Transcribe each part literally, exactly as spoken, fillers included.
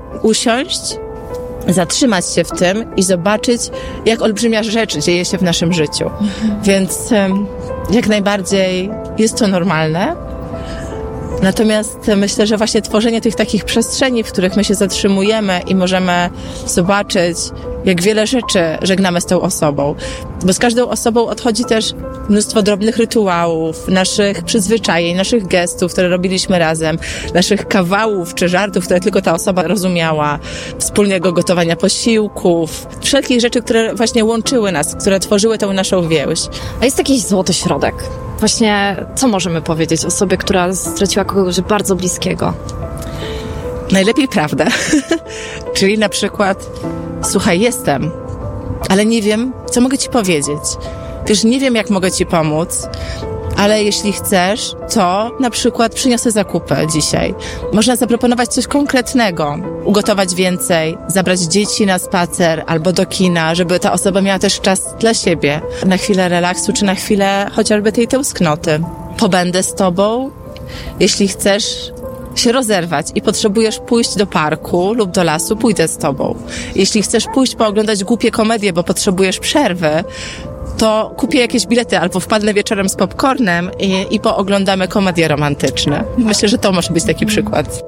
usiąść, zatrzymać się w tym i zobaczyć, jak olbrzymia rzecz dzieje się w naszym życiu. Mhm. Więc jak najbardziej jest to normalne. Natomiast myślę, że właśnie tworzenie tych takich przestrzeni, w których my się zatrzymujemy i możemy zobaczyć, jak wiele rzeczy żegnamy z tą osobą. Bo z każdą osobą odchodzi też mnóstwo drobnych rytuałów, naszych przyzwyczajeń, naszych gestów, które robiliśmy razem, naszych kawałów czy żartów, które tylko ta osoba rozumiała, wspólnego gotowania posiłków, wszelkich rzeczy, które właśnie łączyły nas, które tworzyły tą naszą więź. A jest jakiś złoty środek? Właśnie co możemy powiedzieć osobie, która straciła kogoś bardzo bliskiego? Najlepiej prawdę. Czyli na przykład, słuchaj, jestem, ale nie wiem, co mogę ci powiedzieć. Wiesz, nie wiem, jak mogę ci pomóc, ale jeśli chcesz, to na przykład przyniosę zakupy dzisiaj. Można zaproponować coś konkretnego, ugotować więcej, zabrać dzieci na spacer albo do kina, żeby ta osoba miała też czas dla siebie, na chwilę relaksu, czy na chwilę chociażby tej tęsknoty. Pobędę z tobą, jeśli chcesz się rozerwać i potrzebujesz pójść do parku lub do lasu, pójdę z tobą. Jeśli chcesz pójść pooglądać głupie komedie, bo potrzebujesz przerwy, to kupię jakieś bilety albo wpadnę wieczorem z popcornem i, i pooglądamy komedie romantyczne. Myślę, że to może być taki przykład.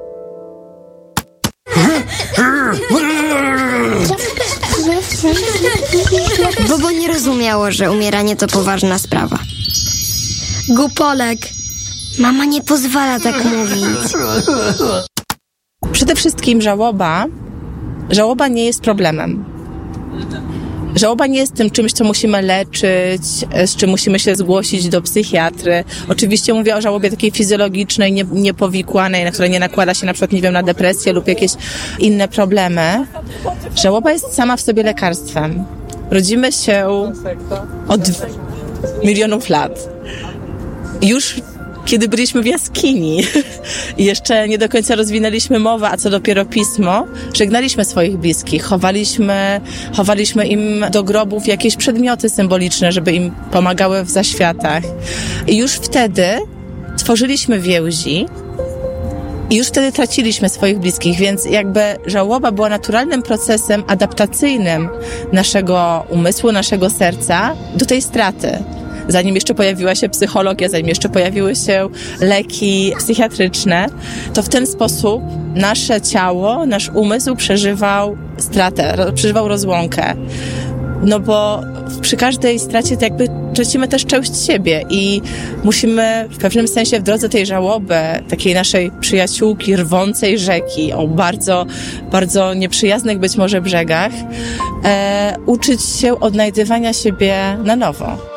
Bobo nie rozumiało, że umieranie to poważna sprawa. Gupolek. Mama nie pozwala tak mówić. Przede wszystkim żałoba. Żałoba nie jest problemem. Żałoba nie jest tym czymś, co musimy leczyć, z czym musimy się zgłosić do psychiatry. Oczywiście mówię o żałobie takiej fizjologicznej, nie, niepowikłanej, na której nie nakłada się na przykład, nie wiem, na depresję lub jakieś inne problemy. Żałoba jest sama w sobie lekarstwem. Rodzimy się od milionów lat. Już kiedy byliśmy w jaskini i jeszcze nie do końca rozwinęliśmy mowę, a co dopiero pismo, żegnaliśmy swoich bliskich, chowaliśmy, chowaliśmy im do grobów jakieś przedmioty symboliczne, żeby im pomagały w zaświatach. I już wtedy tworzyliśmy więzi i już wtedy traciliśmy swoich bliskich, więc jakby żałoba była naturalnym procesem adaptacyjnym naszego umysłu, naszego serca do tej straty. Zanim jeszcze pojawiła się psychologia, zanim jeszcze pojawiły się leki psychiatryczne, to w ten sposób nasze ciało, nasz umysł przeżywał stratę, przeżywał rozłąkę. No bo przy każdej stracie to jakby tracimy też część siebie i musimy w pewnym sensie w drodze tej żałoby, takiej naszej przyjaciółki, rwącej rzeki o bardzo, bardzo nieprzyjaznych być może brzegach, e, uczyć się odnajdywania siebie na nowo.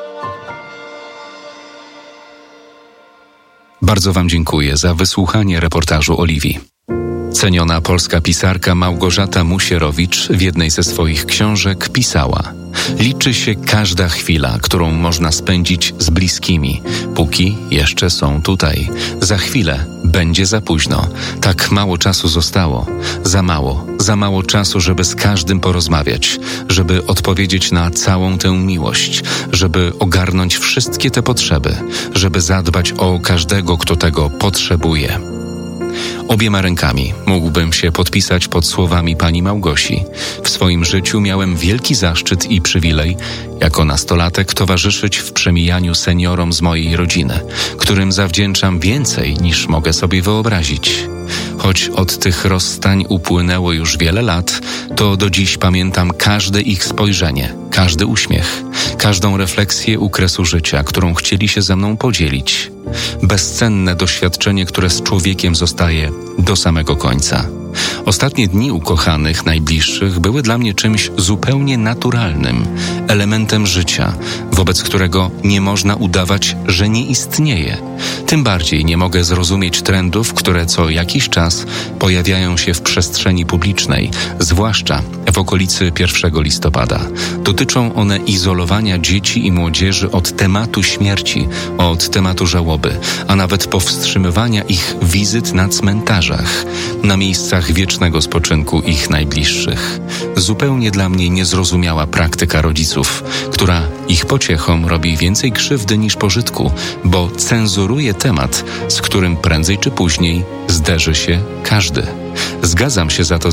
Bardzo Wam dziękuję za wysłuchanie reportażu Oliwii. Ceniona polska pisarka Małgorzata Musierowicz w jednej ze swoich książek pisała: liczy się każda chwila, którą można spędzić z bliskimi, póki jeszcze są tutaj. Za chwilę będzie za późno. Tak mało czasu zostało. Za mało, za mało czasu, żeby z każdym porozmawiać, żeby odpowiedzieć na całą tę miłość, żeby ogarnąć wszystkie te potrzeby, żeby zadbać o każdego, kto tego potrzebuje. Obiema rękami mógłbym się podpisać pod słowami pani Małgosi. W swoim życiu miałem wielki zaszczyt i przywilej jako nastolatek towarzyszyć w przemijaniu seniorom z mojej rodziny, którym zawdzięczam więcej niż mogę sobie wyobrazić. Choć od tych rozstań upłynęło już wiele lat, to do dziś pamiętam każde ich spojrzenie, każdy uśmiech, każdą refleksję u kresu życia, którą chcieli się ze mną podzielić. Bezcenne doświadczenie, które z człowiekiem zostaje do samego końca. Ostatnie dni ukochanych, najbliższych były dla mnie czymś zupełnie naturalnym, elementem życia, wobec którego nie można udawać, że nie istnieje. Tym bardziej nie mogę zrozumieć trendów, które co jakiś czas pojawiają się w przestrzeni publicznej, zwłaszcza w okolicy pierwszego listopada. Dotyczą one izolowania dzieci i młodzieży od tematu śmierci, od tematu żałoby, a nawet powstrzymywania ich wizyt na cmentarzach, na miejscach wiecznego spoczynku ich najbliższych. Zupełnie dla mnie niezrozumiała praktyka rodziców, która ich pociechom robi więcej krzywdy niż pożytku, bo cenzuruje temat, z którym prędzej czy później zderzy się każdy. Zgadzam się za to